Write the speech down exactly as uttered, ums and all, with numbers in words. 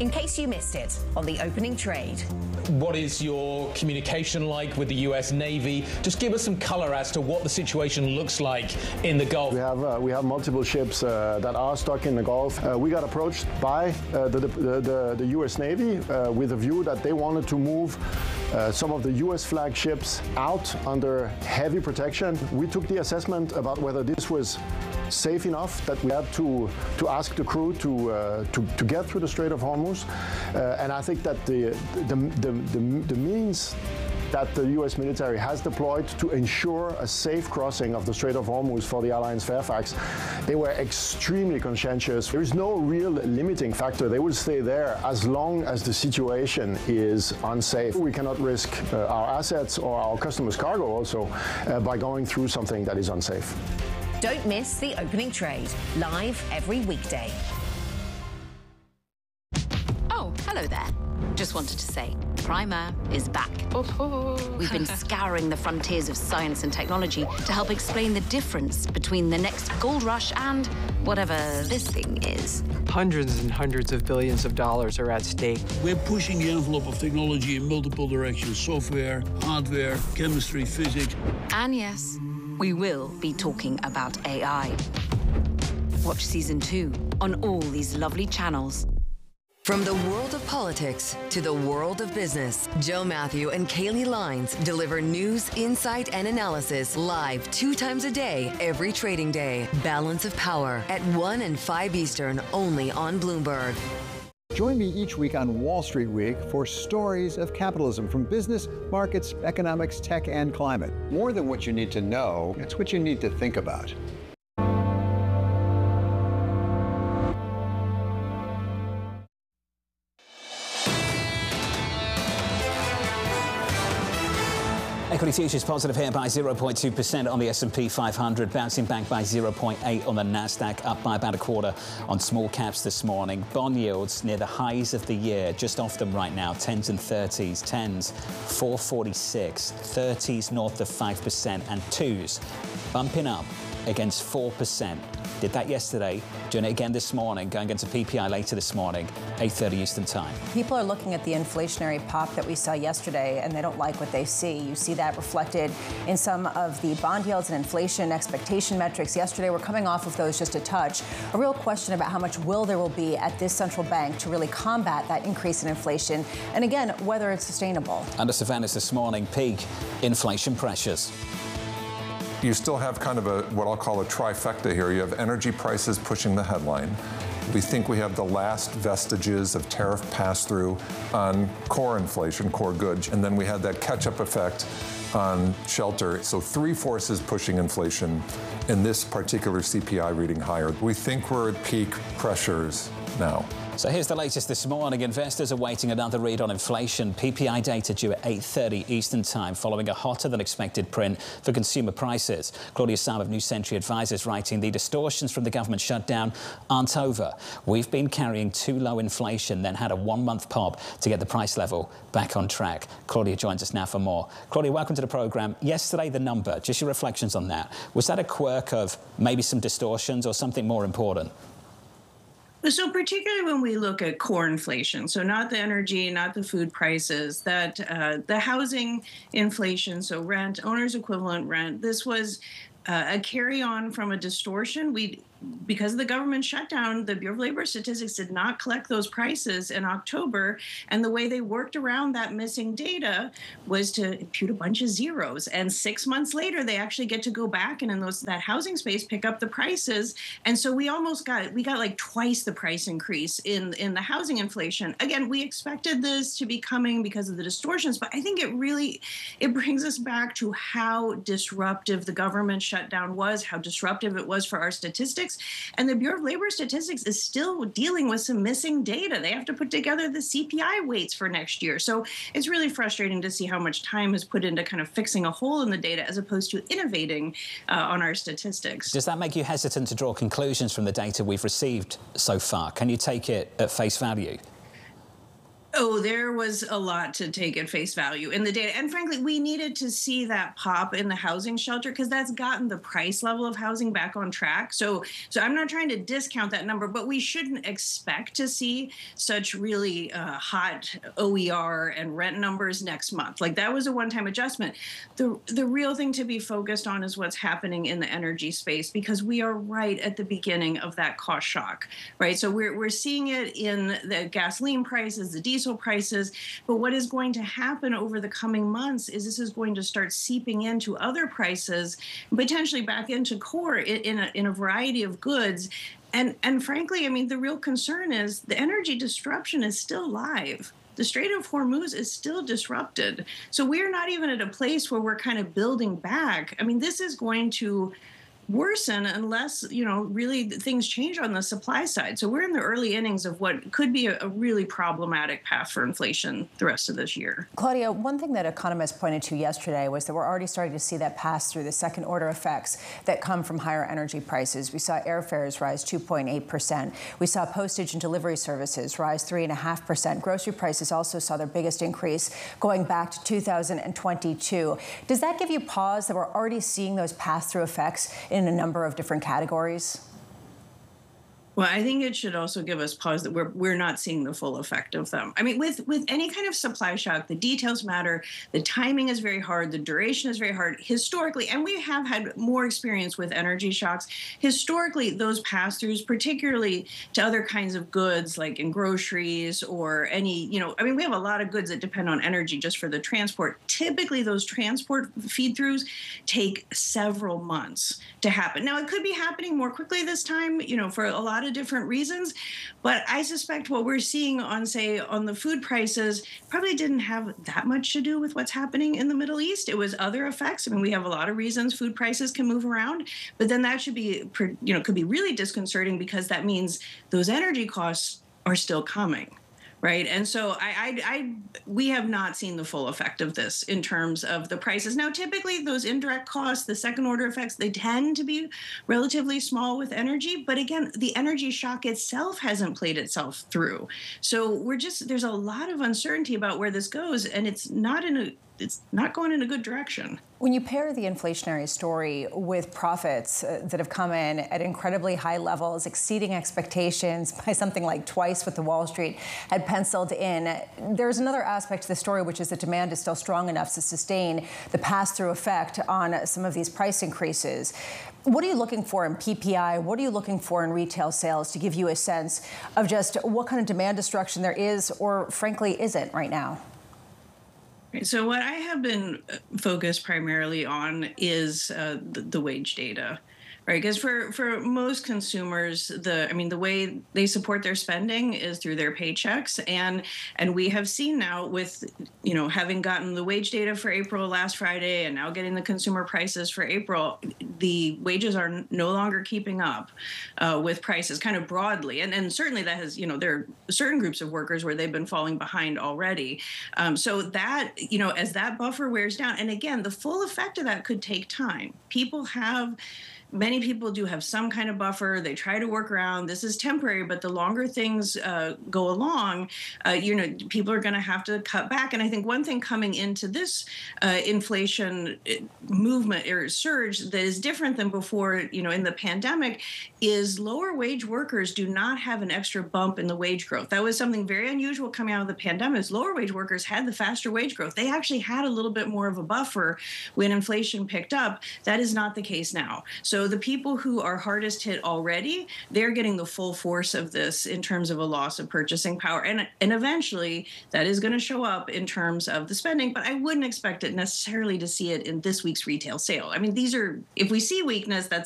in case you missed it on the opening trade. What is your communication like with the U S Navy? Just give us some color as to what the situation looks like in the Gulf. We have uh, we have multiple ships uh, that are stuck in the Gulf. Uh, we got approached by uh, the, the, the, the U S Navy uh, with a view that they wanted to move uh, some of the U S flag ships out under heavy protection. We took the assessment about whether this was safe enough that we had to to ask the crew to uh, to, to get through the Strait of Hormuz, uh, and I think that the the, the the the means that the U S military has deployed to ensure a safe crossing of the Strait of Hormuz for the Alliance Fairfax, they were extremely conscientious. There is no real limiting factor. They will stay there as long as the situation is unsafe. We cannot risk uh, our assets or our customers' cargo also uh, by going through something that is unsafe. Don't miss the opening trade, live every weekday. Oh, hello there. Just wanted to say, Primer is back. Oh. We've been scouring the frontiers of science and technology to help explain the difference between the next gold rush and whatever this thing is. Hundreds and hundreds of billions of dollars are at stake. We're pushing the envelope of technology in multiple directions: software, hardware, chemistry, physics. And yes, we will be talking about A I. Watch season two on all these lovely channels. From the world of politics to the world of business, Joe Matthew and Kaylee Lines deliver news, insight, and analysis live two times a day, every trading day. Balance of Power at one and five Eastern, only on Bloomberg. Join me each week on Wall Street Week for stories of capitalism from business, markets, economics, tech, and climate. More than what you need to know, it's what you need to think about. Equity futures positive here by zero point two percent on the S and P five hundred, bouncing back by zero point eight on the Nasdaq, up by about a quarter on small caps this morning. Bond yields near the highs of the year, just off them right now, tens and thirties, tens four forty-six, thirties north of five percent, and twos bumping up against four percent. Did that yesterday, doing it again this morning, going into P P I later this morning, eight thirty Eastern Time. People are looking at the inflationary pop that we saw yesterday, and they don't like what they see. You see that reflected in some of the bond yields and inflation expectation metrics. Yesterday, we're coming off of those just a touch. A real question about how much will there will be at this central bank to really combat that increase in inflation, and again, whether it's sustainable. Under Savannah's this morning, peak inflation pressures. You still have kind of a what I'll call a trifecta here. You have energy prices pushing the headline. We think we have the last vestiges of tariff pass-through on core inflation, core goods, and then we had that catch-up effect on shelter. So three forces pushing inflation in this particular C P I reading higher. We think we're at peak pressures now. So here's the latest this morning. Investors are waiting another read on inflation. P P I data due at eight thirty Eastern Time, following a hotter than expected print for consumer prices. Claudia Sahm of New Century Advisors writing, the distortions from the government shutdown aren't over. We've been carrying too low inflation, then had a one-month pop to get the price level back on track. Claudia joins us now for more. Claudia, welcome to the program. Yesterday, the number, just your reflections on that. Was that a quirk of maybe some distortions or something more important? So particularly when we look at core inflation, so not the energy, not the food prices, that uh, the housing inflation, so rent, owner's equivalent rent, this was uh, a carry-on from a distortion. We because of the government shutdown, the Bureau of Labor Statistics did not collect those prices in October, and the way they worked around that missing data was to impute a bunch of zeros. And six months later, they actually get to go back and in those that housing space pick up the prices. And so we almost got we got like twice the price increase in in the housing inflation. Again, we expected this to be coming because of the distortions, but I think it really it brings us back to how disruptive the government shutdown was, how disruptive it was for our statistics. And the Bureau of Labor Statistics is still dealing with some missing data. They have to put together the C P I weights for next year. So it's really frustrating to see how much time is put into kind of fixing a hole in the data as opposed to innovating uh, on our statistics. Does that make you hesitant to draw conclusions from the data we've received so far? Can you take it at face value? Oh, there was a lot to take at face value in the data. And frankly, we needed to see that pop in the housing shelter because that's gotten the price level of housing back on track. So, so I'm not trying to discount that number, but we shouldn't expect to see such really uh, hot O E R and rent numbers next month. Like that was a one-time adjustment. The, the real thing to be focused on is what's happening in the energy space because we are right at the beginning of that cost shock, right? So we're, we're seeing it in the gasoline prices, the diesel prices, but what is going to happen over the coming months is this is going to start seeping into other prices, potentially back into core in, in, a, in a variety of goods. And, and frankly, I mean, the real concern is the energy disruption is still live. The Strait of Hormuz is still disrupted. So we're not even at a place where we're kind of building back. I mean, this is going to worsen unless, you know, really things change on the supply side. So we're in the early innings of what could be a, a really problematic path for inflation the rest of this year. Claudia, one thing that economists pointed to yesterday was that we're already starting to see that pass through the second order effects that come from higher energy prices. We saw airfares rise two point eight percent. We saw postage and delivery services rise three point five percent. Grocery prices also saw their biggest increase going back to two thousand twenty-two. Does that give you pause that we're already seeing those pass-through effects in a number of different categories? Well, I think it should also give us pause that we're we're not seeing the full effect of them. I mean, with with any kind of supply shock, the details matter. The timing is very hard. The duration is very hard. Historically, and we have had more experience with energy shocks. Historically, those pass-throughs, particularly to other kinds of goods, like in groceries or any, you know, I mean, we have a lot of goods that depend on energy just for the transport. Typically, those transport feed-throughs take several months to happen. Now, it could be happening more quickly this time, you know, for a lot of different reasons, but I suspect what we're seeing on, say, on the food prices probably didn't have that much to do with what's happening in the Middle East. It was other effects. I mean, we have a lot of reasons food prices can move around, but then that should be, you know, could be really disconcerting because that means those energy costs are still coming. Right. And so I, I, I, we have not seen the full effect of this in terms of the prices. Now, typically, those indirect costs, the second order effects, they tend to be relatively small with energy. But again, the energy shock itself hasn't played itself through. So we're just there's a lot of uncertainty about where this goes. And it's not in a it's not going in a good direction. When you pair the inflationary story with profits uh, that have come in at incredibly high levels, exceeding expectations by something like twice what the Wall Street had penciled in, there's another aspect to the story, which is that demand is still strong enough to sustain the pass-through effect on some of these price increases. What are you looking for in P P I? What are you looking for in retail sales to give you a sense of just what kind of demand destruction there is or, frankly, isn't right now? So what I have been focused primarily on is uh, the, the wage data, right? Because for, for most consumers, the I mean, the way they support their spending is through their paychecks. And and we have seen now with, you know, having gotten the wage data for April last Friday and now getting the consumer prices for April, the wages are no longer keeping up uh, with prices kind of broadly. And, and certainly that has, you know, there are certain groups of workers where they've been falling behind already. Um, so that, you know, as that buffer wears down, and again, the full effect of that could take time. People have Many people do have some kind of buffer. They try to work around. This is temporary, but the longer things uh, go along, uh, you know, people are going to have to cut back. And I think one thing coming into this uh, inflation movement or surge that is different than before, you know, in the pandemic, is lower wage workers do not have an extra bump in the wage growth. That was something very unusual coming out of the pandemic. Is lower wage workers had the faster wage growth. They actually had a little bit more of a buffer when inflation picked up. That is not the case now. So So the people who are hardest hit already, they're getting the full force of this in terms of a loss of purchasing power. And, and eventually that is going to show up in terms of the spending, but I wouldn't expect it necessarily to see it in this week's retail sale. I mean, these are, if we see weakness, that's